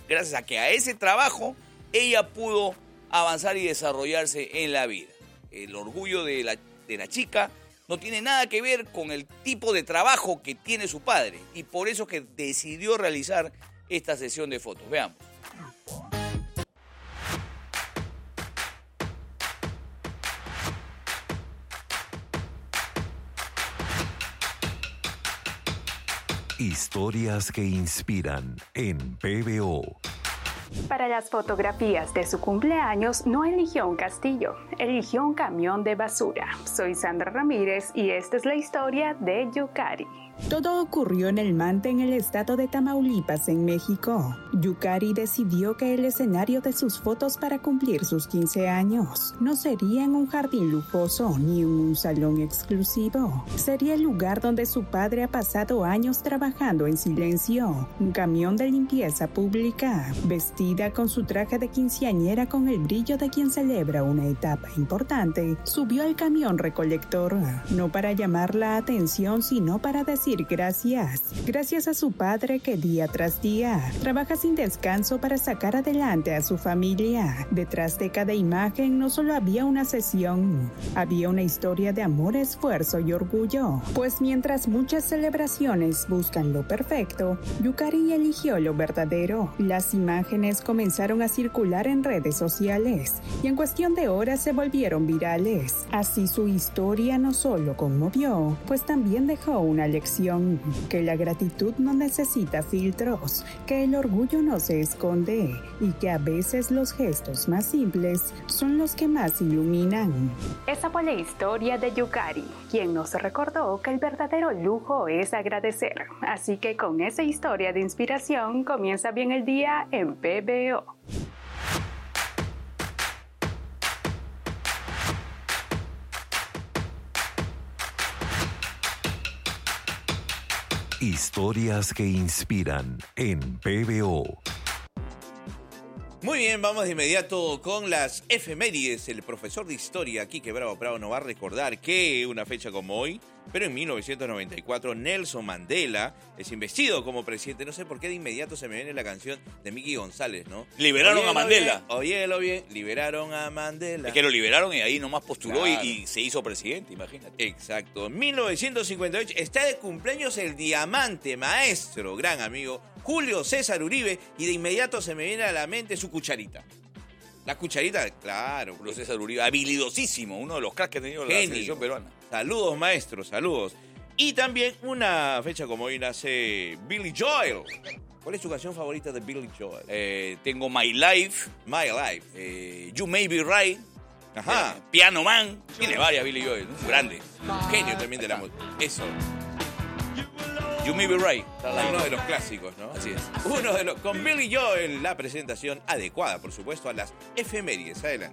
gracias a que a ese trabajo ella pudo avanzar y desarrollarse en la vida. El orgullo de la chica no tiene nada que ver con el tipo de trabajo que tiene su padre y por eso que decidió realizar esta sesión de fotos. Veamos. Historias que inspiran en PBO. Para las fotografías de su cumpleaños no eligió un castillo, eligió un camión de basura. Soy Sandra Ramírez y esta es la historia de Yukari. Todo ocurrió en El Mante, en el estado de Tamaulipas, en México. Yukari decidió que el escenario de sus fotos para cumplir sus 15 años no sería en un jardín lujoso ni en un salón exclusivo. Sería el lugar donde su padre ha pasado años trabajando en silencio. Un camión de limpieza pública. Vestida con su traje de quinceañera con el brillo de quien celebra una etapa importante, subió al camión recolector, no para llamar la atención, sino para decir gracias. Gracias a su padre que día tras día trabaja sin descanso para sacar adelante a su familia. Detrás de cada imagen no solo había una sesión, había una historia de amor, esfuerzo y orgullo. Pues mientras muchas celebraciones buscan lo perfecto, Yukari eligió lo verdadero. Las imágenes comenzaron a circular en redes sociales y en cuestión de horas se volvieron virales. Así su historia no solo conmovió, pues también dejó una lección: que la gratitud no necesita filtros, que el orgullo no se esconde y que a veces los gestos más simples son los que más iluminan. Esa fue la historia de Yukari, quien nos recordó que el verdadero lujo es agradecer. Así que con esa historia de inspiración comienza bien el día en PBO. Historias que inspiran en PBO. Muy bien, vamos de inmediato con las efemérides. El profesor de historia, Quique Bravo Prado, nos va a recordar que una fecha como hoy, pero en 1994, Nelson Mandela es investido como presidente. No sé por qué de inmediato se me viene la canción de Miki González, ¿no? Liberaron a Mandela. Óyelo bien, liberaron a Mandela. Es que lo liberaron y ahí nomás postuló, Claro. y se hizo presidente, imagínate. Exacto. En 1958 está de cumpleaños el diamante maestro, gran amigo, Julio César Uribe, y de inmediato se me viene a la mente su cucharita. La cucharita, claro. Julio César Uribe, habilidosísimo, uno de los cracks que ha tenido la Genio. selección peruana. Saludos, maestros, saludos. Y también una fecha como hoy nace Billy Joel. ¿Cuál es tu canción favorita de Billy Joel? Tengo My Life, My Life. You May Be Right, Ajá. Piano Man. Tiene varias Billy Joel, ¿no? Grande. Genio también de la música. Eso. You May Be Right. Uno de los clásicos, ¿no? Así es. Uno de los. Con Billy Joel, la presentación adecuada, por supuesto, a las efemérides. Adelante.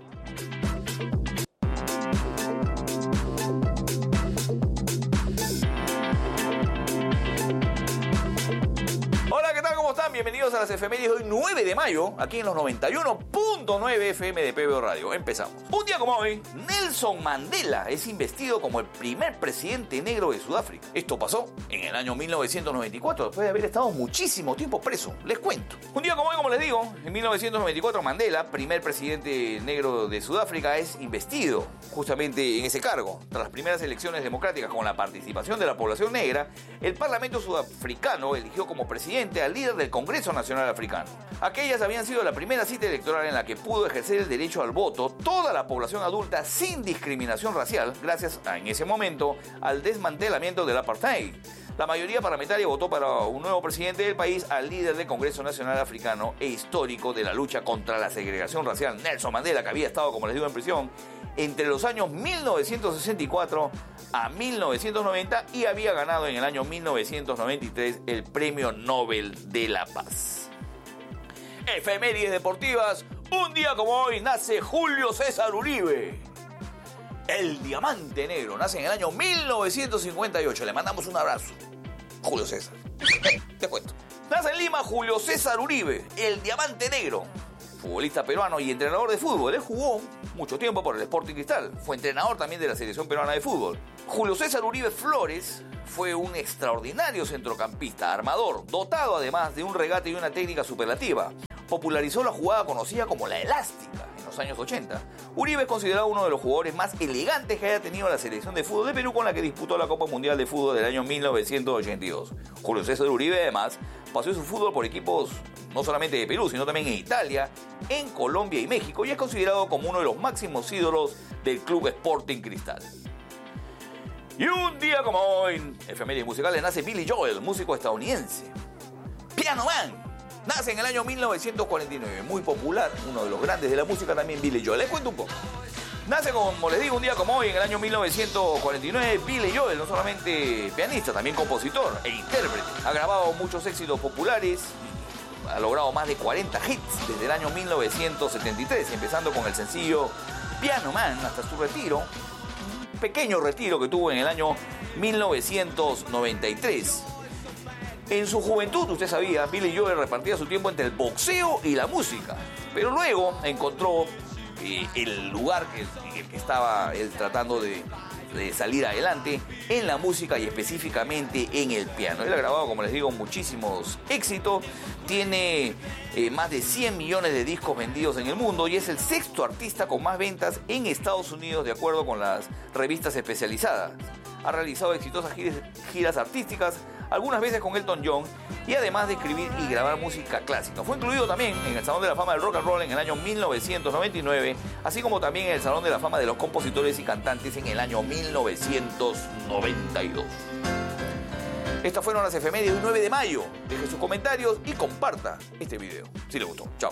Hola, ¿qué tal? ¿Cómo están? Bienvenidos a las efemérides de hoy, 9 de mayo, aquí en los 91.9 FM de PBO Radio. Empezamos. Un día como hoy, Nelson Mandela es investido como el primer presidente negro de Sudáfrica. Esto pasó en el año 1994, después de haber estado muchísimo tiempo preso. Les cuento. Un día como hoy, como les digo, en 1994 Mandela, primer presidente negro de Sudáfrica, es investido justamente en ese cargo. Tras las primeras elecciones democráticas con la participación de la población negra, el Parlamento sudafricano eligió como presidente al líder del Congreso Nacional Africano. Aquellas habían sido la primera cita electoral en la que pudo ejercer el derecho al voto toda la población adulta sin discriminación racial, gracias a, en ese momento, al desmantelamiento del apartheid. La mayoría parlamentaria votó para un nuevo presidente del país, al líder del Congreso Nacional Africano e histórico de la lucha contra la segregación racial, Nelson Mandela, que había estado, como les digo, en prisión entre los años 1964 a 1990 y había ganado en el año 1993 el Premio Nobel de la Paz. Efemérides deportivas. Un día como hoy nace Julio César Uribe, el diamante negro. Nace en el año 1958. Le mandamos un abrazo, Julio César. Te cuento. Nace en Lima Julio César Uribe, el diamante negro. Futbolista peruano y entrenador de fútbol. Él jugó mucho tiempo por el Sporting Cristal. Fue entrenador también de la selección peruana de fútbol. Julio César Uribe Flores fue un extraordinario centrocampista, armador, dotado además de un regate y una técnica superlativa. popularizó la jugada conocida como la elástica en los años 80. Uribe es considerado uno de los jugadores más elegantes que haya tenido la selección de fútbol de Perú, con la que disputó la Copa Mundial de Fútbol del año 1982. Julio César Uribe, además, pasó su fútbol por equipos no solamente de Perú, sino también en Italia, en Colombia y México, y es considerado como uno de los máximos ídolos del Club Sporting Cristal. Y un día como hoy, en efemérides musicales, nace Billy Joel, músico estadounidense. Piano Man. Nace en el año 1949, muy popular, uno de los grandes de la música también, Billy Joel. Les cuento un poco. Nace, como les digo, un día como hoy, en el año 1949, Billy Joel, no solamente pianista, también compositor e intérprete. Ha grabado muchos éxitos populares, ha logrado más de 40 hits desde el año 1973, empezando con el sencillo Piano Man hasta su retiro, un pequeño retiro que tuvo en el año 1993. En su juventud, usted sabía, Billy Joel repartía su tiempo entre el boxeo y la música, pero luego encontró el lugar en el que estaba él tratando de salir adelante en la música y específicamente en el piano. Él ha grabado, como les digo, muchísimos éxitos, tiene más de 100 millones de discos vendidos en el mundo y es el sexto artista con más ventas en Estados Unidos, de acuerdo con las revistas especializadas. Ha realizado exitosas giras artísticas, algunas veces con Elton John, y además de escribir y grabar música clásica. Fue incluido también en el Salón de la Fama del Rock and Roll en el año 1999, así como también en el Salón de la Fama de los Compositores y Cantantes en el año 1992. Estas fueron las efemérides del 9 de mayo. Deje sus comentarios y comparta este video si le gustó. Chao.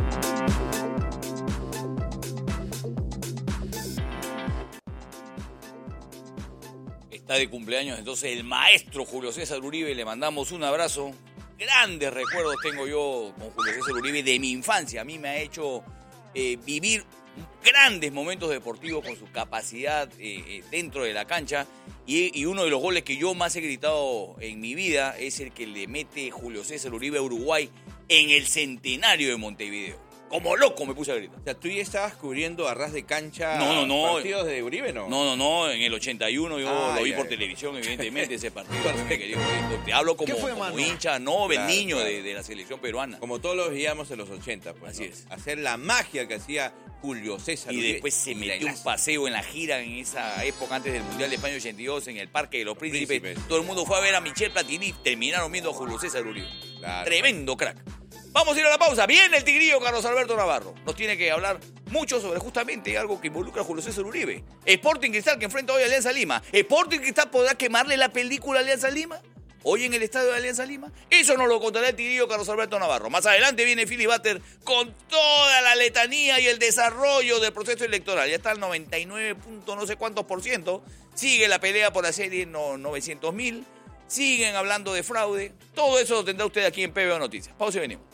Está de cumpleaños entonces el maestro Julio César Uribe, le mandamos un abrazo. Grandes recuerdos tengo yo con Julio César Uribe de mi infancia. A mí me ha hecho vivir grandes momentos deportivos con su capacidad dentro de la cancha, y uno de los goles que yo más he gritado en mi vida es el que le mete Julio César Uribe a Uruguay en el centenario de Montevideo. Como loco me puse a gritar. O sea, ¿tú ya estabas cubriendo a ras de cancha no. partidos de Uribe, no? No, en el 81 yo lo vi por televisión, evidentemente, ese partido. Te hablo como hincha, niño de la selección peruana. Como todos los veíamos en los 80, pues. Así es. Hacer la magia que hacía Julio César Uribe. Y después se metió un paseo en la gira en esa época, antes del Mundial de España 82, en el Parque de los Príncipes. Todo el mundo fue a ver a Michel Platini, terminaron viendo a Julio César Uribe. Claro. Tremendo crack. Vamos a ir a la pausa. Viene el tigrillo Carlos Alberto Navarro. Nos tiene que hablar mucho sobre justamente algo que involucra a Julio César Uribe. Sporting Cristal, que enfrenta hoy a Alianza Lima. ¿Sporting Cristal podrá quemarle la película a Alianza Lima hoy en el estadio de Alianza Lima? Eso nos lo contará el tigrillo Carlos Alberto Navarro. Más adelante viene Philly Butter con toda la letanía y el desarrollo del proceso electoral. Ya está al 99 no sé cuántos %. Sigue la pelea por la serie 900.000. Siguen hablando de fraude. Todo eso lo tendrá usted aquí en PBO Noticias. Pausa y venimos.